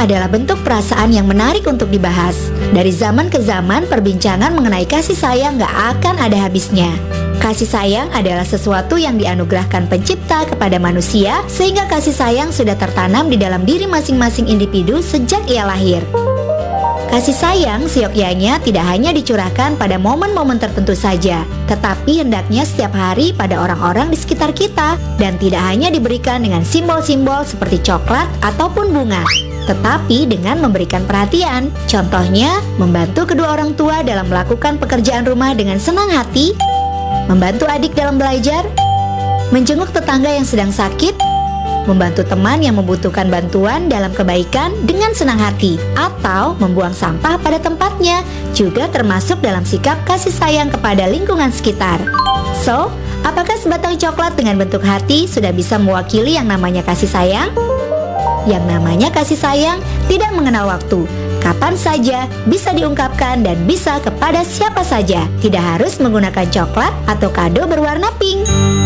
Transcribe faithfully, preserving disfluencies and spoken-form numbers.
adalah bentuk perasaan yang menarik untuk dibahas. Dari zaman ke zaman, perbincangan mengenai kasih sayang gak akan ada habisnya. Kasih sayang adalah sesuatu yang dianugerahkan pencipta kepada manusia, sehingga kasih sayang sudah tertanam di dalam diri masing-masing individu sejak ia lahir. Kasih sayang seyogyanya tidak hanya dicurahkan pada momen-momen tertentu saja, tetapi hendaknya setiap hari pada orang-orang di sekitar kita, dan tidak hanya diberikan dengan simbol-simbol seperti coklat ataupun bunga, tetapi dengan memberikan perhatian. Contohnya, membantu kedua orang tua dalam melakukan pekerjaan rumah dengan senang hati, membantu adik dalam belajar, menjenguk tetangga yang sedang sakit, membantu teman yang membutuhkan bantuan dalam kebaikan dengan senang hati, atau membuang sampah pada tempatnya, juga termasuk dalam sikap kasih sayang kepada lingkungan sekitar. So, apakah sebatang coklat dengan bentuk hati sudah bisa mewakili yang namanya kasih sayang? Yang namanya kasih sayang tidak mengenal waktu. Kapan saja bisa diungkapkan dan bisa kepada siapa saja. Tidak harus menggunakan coklat atau kado berwarna pink.